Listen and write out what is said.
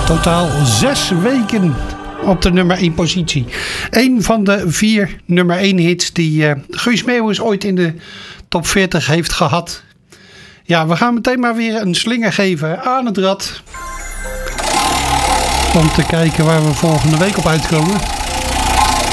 Totaal 6 weken op de nummer 1 positie. Een van de 4 nummer 1 hits die Guus Meeuwis ooit in de top 40 heeft gehad. Ja, we gaan meteen maar weer een slinger geven aan het rad. Om te kijken waar we volgende week op uitkomen.